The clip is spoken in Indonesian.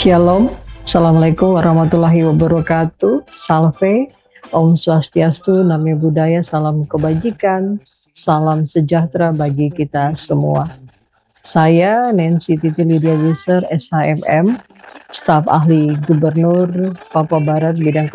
Shalom, Assalamualaikum warahmatullahi wabarakatuh. Salve, Om Swastiastu, Namo Buddhaya, salam kebajikan, salam sejahtera bagi kita semua. Saya Nancy Titi Lydia Wisser, SHMM, staf ahli Gubernur Papua Barat bidang